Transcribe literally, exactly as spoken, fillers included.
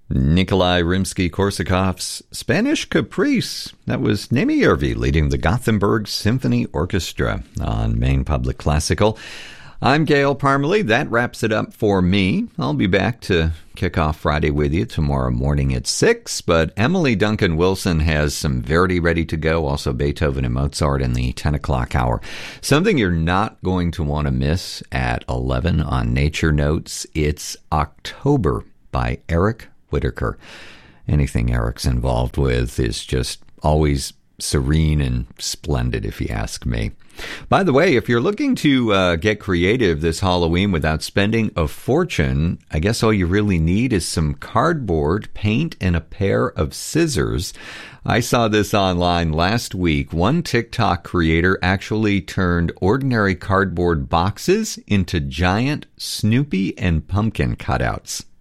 Nikolai Rimsky-Korsakov's Spanish Caprice. That was Nemi Yervi leading the Gothenburg Symphony Orchestra on Maine Public Classical. I'm Gail Parmalee. That wraps it up for me. I'll be back to kick off Friday with you tomorrow morning at six, but Emily Duncan Wilson has some Verdi ready to go, also Beethoven and Mozart in the ten o'clock hour. Something you're not going to want to miss at eleven on Nature Notes, it's October by Eric Whitacre. Anything Eric's involved with is just always serene and splendid, if you ask me. By the way, if you're looking to uh, get creative this Halloween without spending a fortune, I guess all you really need is some cardboard, paint, and a pair of scissors. I saw this online last week. One TikTok creator actually turned ordinary cardboard boxes into giant Snoopy and pumpkin cutouts.